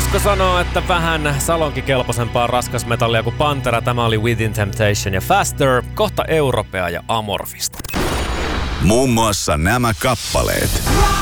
Voisiko sanoa, että vähän salonkikelpoisempaa raskasmetallia kuin Pantera. Tämä oli Within Temptation ja Faster. Kohta Europea ja Amorfista. Muun muassa nämä kappaleet.